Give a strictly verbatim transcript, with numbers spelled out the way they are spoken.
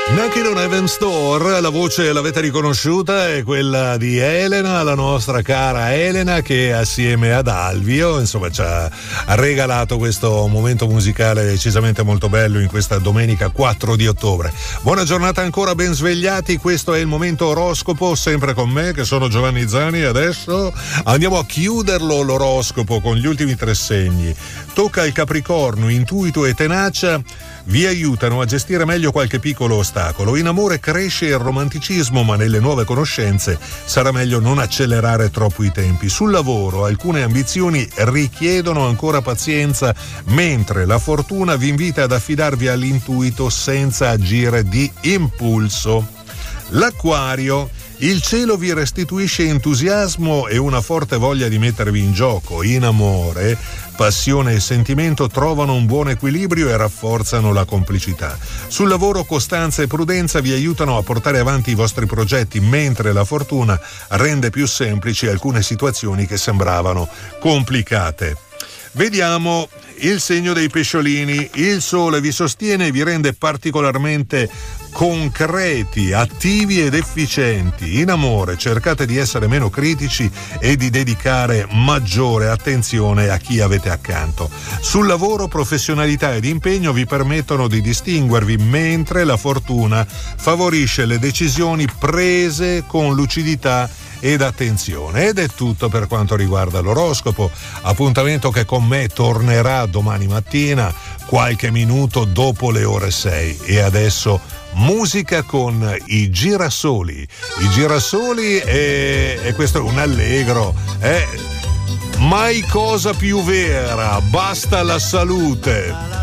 Knocking on Heaven's Door, la voce l'avete riconosciuta, è quella di Elena, la nostra cara Elena, che assieme ad Alvio insomma ci ha regalato questo momento musicale decisamente molto bello in questa domenica quattro di ottobre. Buona giornata ancora, ben svegliati, questo è il momento oroscopo, sempre con me che sono Giovanni Zani. Adesso andiamo a chiuderlo l'oroscopo con gli ultimi tre segni. Tocca al Capricorno, intuito e tenacia vi aiutano a gestire meglio qualche piccolo ostacolo. In amore cresce il romanticismo, ma nelle nuove conoscenze sarà meglio non accelerare troppo i tempi. Sul lavoro alcune ambizioni richiedono ancora pazienza, mentre la fortuna vi invita ad affidarvi all'intuito senza agire di impulso. L'Acquario, il cielo vi restituisce entusiasmo e una forte voglia di mettervi in gioco. In amore, passione e sentimento trovano un buon equilibrio e rafforzano la complicità. Sul lavoro, costanza e prudenza vi aiutano a portare avanti i vostri progetti, mentre la fortuna rende più semplici alcune situazioni che sembravano complicate. Vediamo il segno dei pesciolini. Il sole vi sostiene e vi rende particolarmente concreti, attivi ed efficienti. In amore cercate di essere meno critici e di dedicare maggiore attenzione a chi avete accanto. Sul lavoro, professionalità ed impegno vi permettono di distinguervi, mentre la fortuna favorisce le decisioni prese con lucidità ed attenzione. Ed è tutto per quanto riguarda l'oroscopo. Appuntamento che con me tornerà domani mattina qualche minuto dopo le ore sei. E adesso musica con i Girasoli. I Girasoli e, e questo è un allegro, eh? Mai cosa più vera, basta la salute.